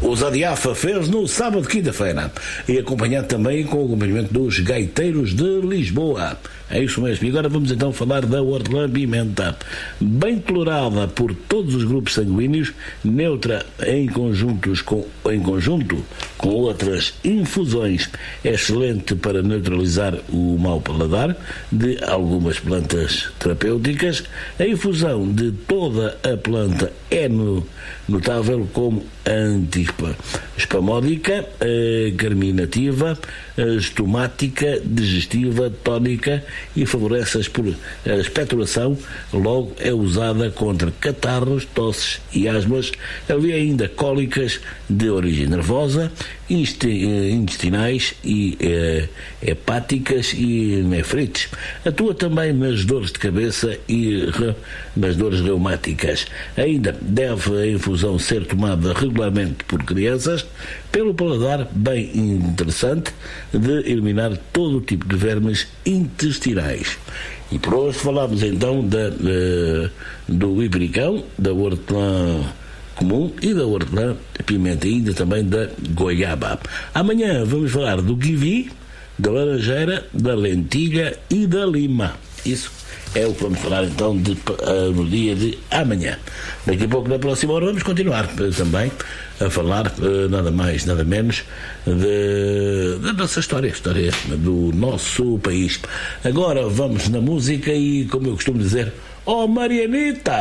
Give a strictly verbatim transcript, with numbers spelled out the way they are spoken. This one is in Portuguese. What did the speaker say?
Os Adiafa fez no sábado, quinta-feira, e acompanhado também com o acompanhamento dos Gaiteiros de Lisboa. É isso mesmo. E agora vamos então falar da hortelã-pimenta, bem tolerada por todos os grupos sanguíneos, neutra em, conjuntos com, em conjunto com outras infusões, é excelente para neutralizar o mau paladar de algumas plantas terapêuticas. A infusão de toda a planta é no, notável como anti-espamódica, eh, carminativa, eh, estomática, digestiva, tónica e favorece a expectoração. Logo é usada contra catarros, tosses e asmas. Havia ainda cólicas de origem nervosa, intestinais e eh, hepáticas e nefrites. Atua também nas dores de cabeça e re, nas dores reumáticas. Ainda deve a infusão ser tomada regularmente por crianças, pelo paladar bem interessante de eliminar todo o tipo de vermes intestinais. E por hoje falámos então da, uh, do ibericão, da hortelã comum e da hortelã-pimenta, e ainda também da goiaba. Amanhã vamos falar do kiwi, da laranjeira, da lentilha e da lima. Isso é o que vamos falar então de, uh, no dia de amanhã. Daqui a pouco, na próxima hora, vamos continuar uh, também a falar uh, nada mais, nada menos de, da nossa história, a história do nosso país. Agora vamos na música e, como eu costumo dizer, oh Marianita!